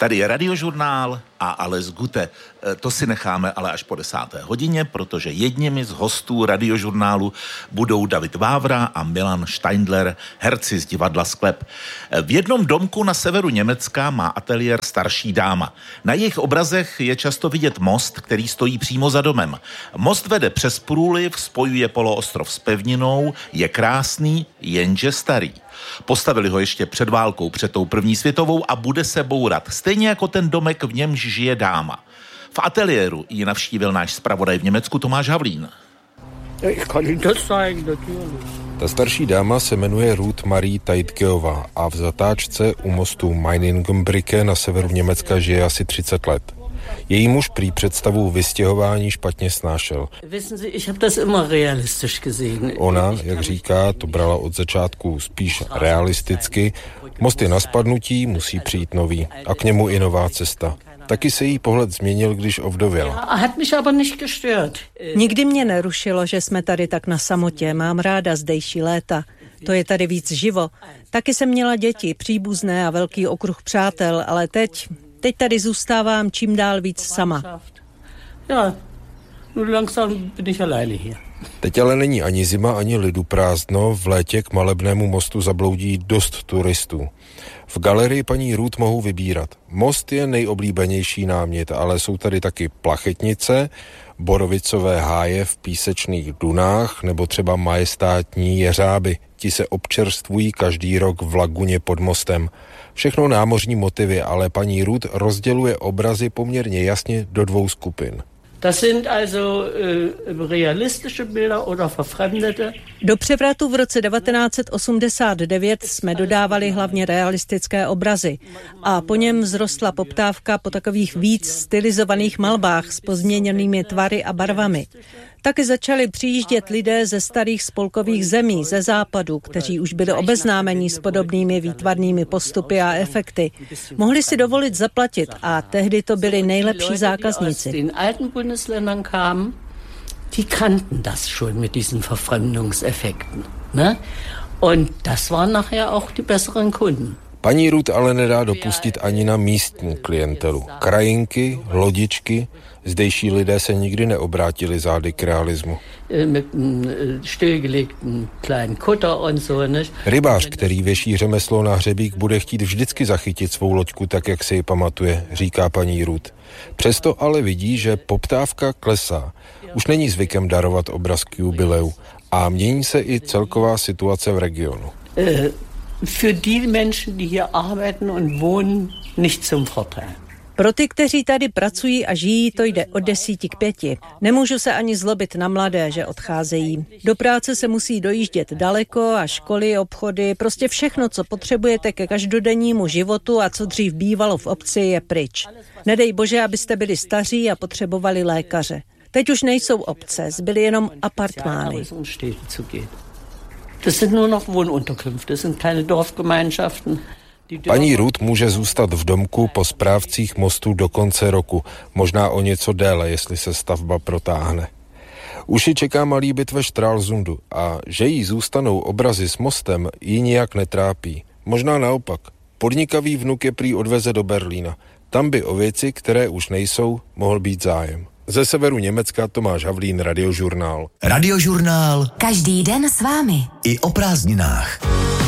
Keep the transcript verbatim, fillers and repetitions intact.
Tady je Radiožurnál a Alles Gute. To si necháme ale až po desáté hodině, protože jedněmi z hostů Radiožurnálu budou David Vávra a Milan Steindler, herci z divadla Sklep. V jednom domku na severu Německa má ateliér starší dáma. Na jejich obrazech je často vidět most, který stojí přímo za domem. Most vede přes průliv, spojuje poloostrov s pevninou, je krásný, jenže starý. Postavili ho ještě před válkou, před tou první světovou a bude se bourat. Stejně jako ten domek, v němž žije dáma. V ateliéru ji navštívil náš zpravodaj v Německu Tomáš Havlín. Ta starší dáma se jmenuje Ruth Marie Teitgeová a v zatáčce u mostu Meiningenbrücke na severu Německa žije asi třicet let. Její muž prý představu vystěhování špatně snášel. Ona, jak říká, to brala od začátku spíš realisticky. Most je na spadnutí, musí přijít nový a k němu i nová cesta. Taky se jí pohled změnil, když ovdověla. Nikdy mě nerušilo, že jsme tady tak na samotě. Mám ráda zdejší léta. To je tady víc živo. Taky jsem měla děti, příbuzné a velký okruh přátel, ale teď... Teď tady zůstávám čím dál víc sama. Teď ale není ani zima, ani lidu prázdno. V létě k malebnému mostu zabloudí dost turistů. V galerii paní Ruth mohou vybírat. Most je nejoblíbenější námět, ale jsou tady taky plachetnice, borovicové háje v písečných dunách nebo třeba majestátní jeřáby. Ti se občerstvují každý rok v laguně pod mostem. Všechno námořní motivy, ale paní Ruth rozděluje obrazy poměrně jasně do dvou skupin. Das sind also uh, realistische Bilder oder verfremdete. Do převratu v roce devatenáct set osmdesát devět jsme dodávali hlavně realistické obrazy a po něm vzrostla poptávka po takových víc stylizovaných malbách s pozměněnými tvary a barvami. Taky začali přijíždět lidé ze starých spolkových zemí, ze západu, kteří už byli obeznámeni s podobnými výtvarnými postupy a efekty. Mohli si dovolit zaplatit a tehdy to byli nejlepší zákazníci. Die kannten das schon mit diesen Verfremdungseffekten, ne? Und das waren nachher auch die besseren Kunden. Paní Ruth ale nedá dopustit ani na místní klientelu. Krajinky, lodičky, zdejší lidé se nikdy neobrátili zády k realismu. Rybář, který věší řemeslo na hřebík, bude chtít vždycky zachytit svou loďku tak, jak si ji pamatuje, říká paní Ruth. Přesto ale vidí, že poptávka klesá. Už není zvykem darovat obraz k jubileu a mění se i celková situace v regionu. Für die Menschen, die hier arbeiten und wohnen, nicht zum Vorteil. Pro ty, kteří tady pracují a žijí, to jde od desíti k pěti. Nemůžu se ani zlobit na mladé, že odcházejí. Do práce se musí dojíždět daleko a školy, obchody, prostě všechno, co potřebujete ke každodennímu životu a co dřív bývalo v obci, je pryč. Nedej bože, abyste byli staří a potřebovali lékaře. Teď už nejsou obce, zbyly jenom apartmány. Das sind nur noch Wohnunterkünfte, das sind kleine Dorfgemeinschaften. Paní Ruth může zůstat v domku po správcích mostu do konce roku, možná o něco déle, jestli se stavba protáhne. Už ji čeká malý byt ve Stralsundu a že jí zůstanou obrazy s mostem, ji nijak netrápí. Možná naopak. Podnikavý vnuk je prý odveze do Berlína. Tam by o věci, které už nejsou, mohl být zájem. Ze severu Německa Tomáš Havlín, Radiožurnál. Radiožurnál. Každý den s vámi. I o prázdninách.